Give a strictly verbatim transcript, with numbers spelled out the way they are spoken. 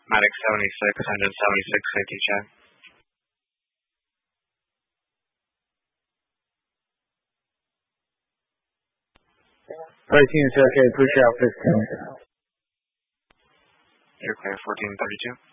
Matic seventy-six, engine seventy-six, safety check. thirteen is okay, push out fifteen. You're clear, fourteen thirty-two.